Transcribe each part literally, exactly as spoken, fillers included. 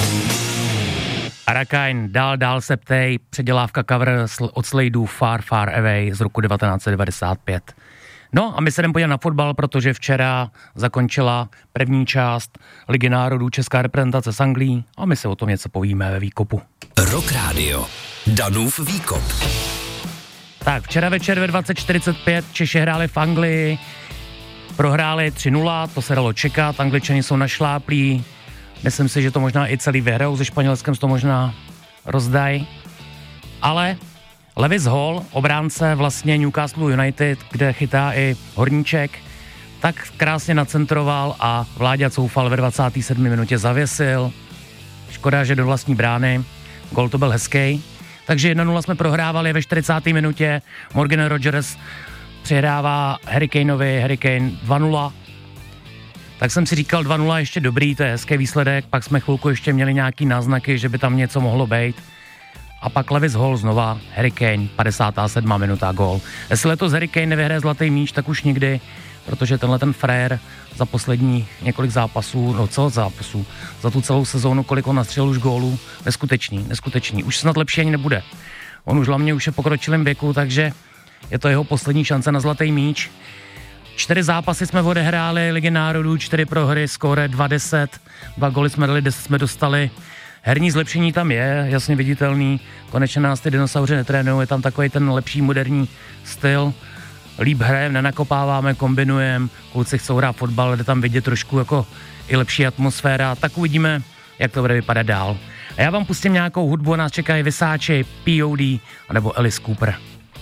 Arakain, dál, dál se ptej, předělávka cover od Sladeů Far, Far Away z roku devatenáct set devadesát pět. No a my se jdeme podívat na fotbal, protože včera zakončila první část Ligy národů česká reprezentace s Anglií a my se o tom něco povíme ve výkopu. Rock Radio, Danův výkop. Tak, včera večer ve dvacet čtyřicet pět Češi hráli v Anglii, prohráli tři nula, to se dalo čekat, Angličani jsou našláplí, myslím si, že to možná i celý vyhrajou, se Španělskem to možná rozdají, ale Lewis Hall, obránce vlastně Newcastle United, kde chytá i Horníček, tak krásně nacentroval a Vláďa Coufal ve dvacáté sedmé minutě zavěsil. Škoda, že do vlastní brány, gol to byl hezký. Takže jedna nula jsme prohrávali ve čtyřicáté minutě, Morgan Rogers přihrává Harry Kaneovi, Harry Kane dva nula. Tak jsem si říkal dva nula ještě dobrý, to je hezký výsledek, pak jsme chvilku ještě měli nějaký náznaky, že by tam něco mohlo být. A pak Lewis Hall znova, Harry Kane, padesátá sedmá minuta, gól. Jestli letos Harry Kane nevyhraje zlatý míč, tak už nikdy, protože tenhle ten frér za poslední několik zápasů, no co zápasů, za tu celou sezónu, kolik on nastřelil už gólů, neskutečný, neskutečný. Už snad lepší ani nebude. On už hlavně už je pokročilým věku, takže je to jeho poslední šance na zlatý míč. Čtyři zápasy jsme odehráli, Ligy národů, čtyři prohry, skóre dva deset, dva góly jsme dali, deset jsme dostali. Herní zlepšení tam je, jasně viditelný, konečně nás ty dinosauři netrénují, je tam takový ten lepší moderní styl, líp hrajeme, nenakopáváme, kombinujeme, kluci chcou hrát fotbal, jde tam vidět trošku jako i lepší atmosféra, tak uvidíme, jak to bude vypadat dál. A já vám pustím nějakou hudbu, nás čekají Versace, P O D nebo Alice Cooper.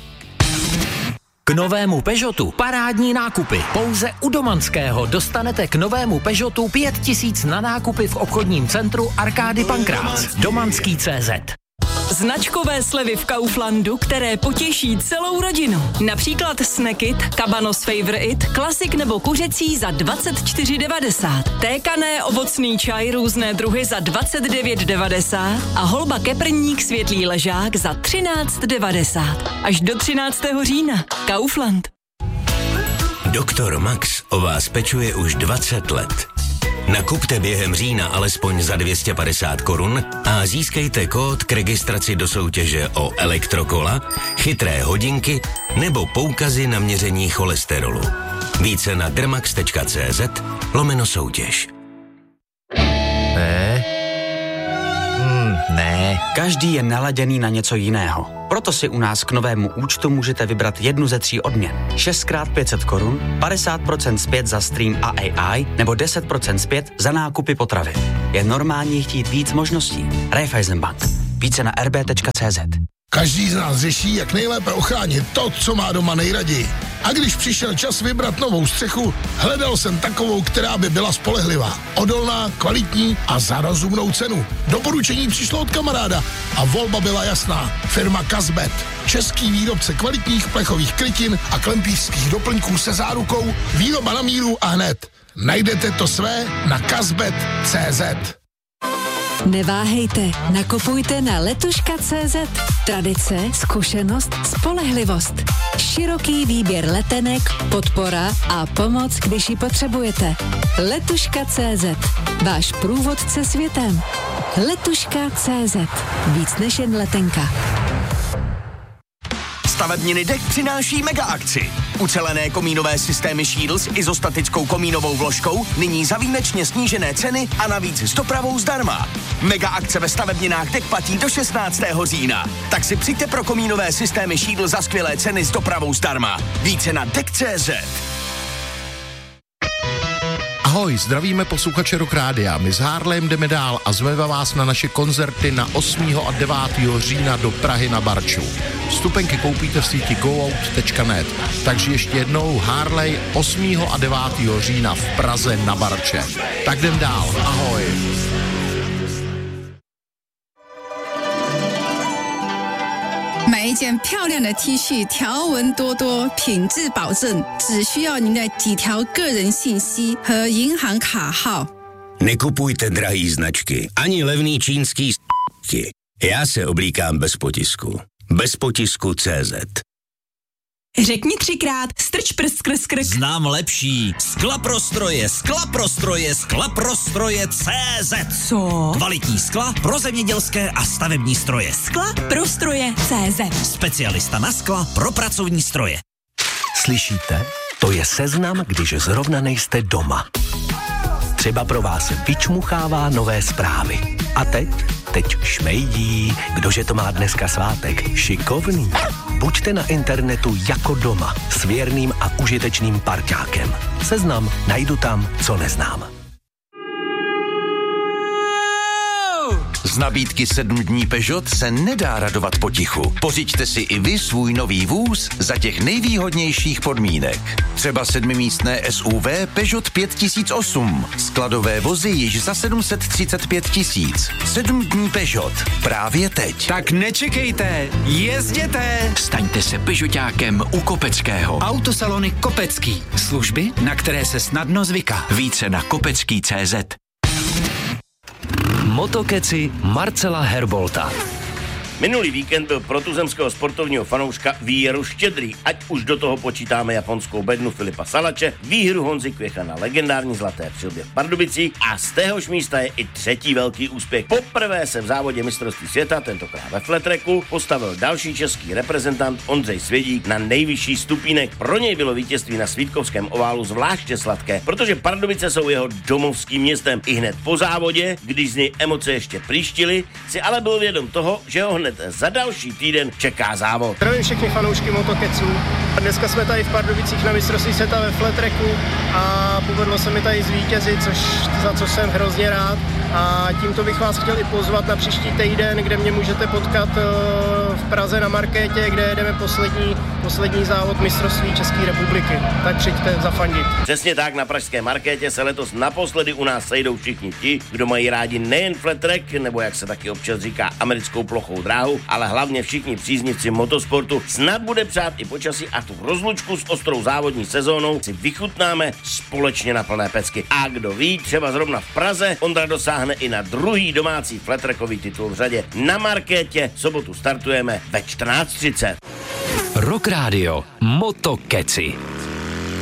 K novému Peugeotu parádní nákupy. Pouze u Domanského dostanete k novému Peugeotu pět tisíc na nákupy v obchodním centru Arkády Pankrác. Domanský tečka cé zet. Značkové slevy v Kauflandu, které potěší celou rodinu. Například Snackit, Cabanos Favorite, klasik nebo kuřecí za dvacet čtyři devadesát. Tékané ovocný čaj různé druhy za dvacet devět devadesát a holba keprník světlý ležák za třináct devadesát. Až do třináctého října. Kaufland. Doktor Max o vás pečuje už dvacet let. Nakupte během října alespoň za dvě stě padesát korun a získejte kód k registraci do soutěže o elektrokola, chytré hodinky nebo poukazy na měření cholesterolu. Více na dermax tečka cé zet lomeno soutěž. Ne. Hmm, ne. Každý je naladěný na něco jiného. Proto si u nás k novému účtu můžete vybrat jednu ze tří odměn. šest krát pět set korun, padesát procent zpět za stream a A I nebo deset procent zpět za nákupy potravy. Je normální chtít víc možností. Raiffeisenbank. Více na r b tečka cé zet. Každý z nás řeší, jak nejlépe ochránit to, co má doma nejraději. A když přišel čas vybrat novou střechu, hledal jsem takovou, která by byla spolehlivá, odolná, kvalitní a za rozumnou cenu. Doporučení přišlo od kamaráda a volba byla jasná. Firma Kazbet. Český výrobce kvalitních plechových krytin a klempířských doplňků se zárukou výroba na míru a hned. Najdete to své na kazbet tečka cé zet. Neváhejte, nakupujte na letuška tečka cé zet. Tradice, zkušenost, spolehlivost. Široký výběr letenek, podpora a pomoc, když ji potřebujete. letuška tečka cé zet. Váš průvodce světem. letuška tečka cé zet. Víc než jen letenka. Stavebniny Dek přináší mega akci. Ucelené komínové systémy Shield s izostatickou komínovou vložkou nyní za výjimečně snížené ceny a navíc s dopravou zdarma. Mega akce ve stavebninách Dek platí do šestnáctého října. Tak si přijďte pro komínové systémy Shield za skvělé ceny s dopravou zdarma. Více na dek tečka cé zet. Ahoj, zdravíme posluchače Rock Rádia. My s Harlem jdeme dál a zveme vás na naše koncerty na osmého a devátého října do Prahy na Barču. Vstupenky koupíte v síti go out tečka net. Takže ještě jednou Harley osmého a devátého října v Praze na Barče. Tak jdem dál. Ahoj. 买一件漂亮的 T 恤，条纹多多，品质保证，只需要您的几条个人信息和银行卡号。 Nekupujte drahý značky, ani levný čínský s***ky. Já se oblíkám bez potisku. Bez potisku tečka cé zet. Řekni třikrát, strč prst skrz krk. Znám lepší. Skla pro stroje, skla pro stroje, skla pro stroje C Z. Co? Kvalitní skla pro zemědělské a stavební stroje. Skla pro stroje C Z. Specialista na skla pro pracovní stroje. Slyšíte? To je seznam, když zrovna nejste doma. Třeba pro vás vyčmuchává nové zprávy. A teď? Teď šmejdí. Kdože to má dneska svátek? Šikovný. Buďte na internetu jako doma. S věrným a užitečným parťákem. Seznam najdu tam, co neznám. Z nabídky sedm dní Peugeot se nedá radovat potichu. Pořiďte si i vy svůj nový vůz za těch nejvýhodnějších podmínek. Třeba sedmimístné S U V Peugeot pět tisíc osm. Skladové vozy již za sedm set třicet pět tisíc. sedm dní Peugeot. Právě teď. Tak nečekejte, jezděte! Staňte se Peugeotákem u Kopeckého. Autosalony Kopecký. Služby, na které se snadno zvyká. Více na kopecký tečka cé zet. Motokeci Marcela Herbolta. Minulý víkend byl pro tuzemského sportovního fanouška výjeru štědrý, ať už do toho počítáme japonskou bednu Filipa Salače, výhru Honzy Kvěcha na legendární zlaté přilbě v Pardubicích a z téhož místa je i třetí velký úspěch. Poprvé se v závodě mistrovství světa, tentokrát ve flattracku, postavil další český reprezentant Ondřej Svědík na nejvyšší stupínek. Pro něj bylo vítězství na Svítkovském oválu zvláště sladké, protože Pardubice jsou jeho domovským městem. I hned po závodě, když z něj emoce ještě příštily, si ale byl vědom toho, že ho hned za další týden čeká závod. Zdravím všechny fanoušky motokeců. Dneska jsme tady v Pardubicích na mistrovství světa ve flattracku a povedlo se mi tady zvítězit, což, za co jsem hrozně rád. A tímto bych vás chtěl i pozvat na příští týden, kde mě můžete potkat v Praze na markétě, kde jedeme poslední, poslední závod mistrovství České republiky. Tak přijďte zafandit. Přesně tak, na pražské markétě se letos naposledy u nás sejdou všichni ti, kdo mají rádi nejen flattrack, nebo jak se taky občas říká americkou plochou dráhu, ale hlavně všichni příznivci motosportu. Snad bude přát i počasí a tu rozlučku s ostrou závodní sezónou si vychutnáme společně na plné pecky. A kdo ví, třeba zrovna v Praze Ondra dosáhne i na druhý domácí flattrackový titul v řadě. Na markétě v sobotu startujeme ve čtrnáct třicet. Rock Radio Motokeci.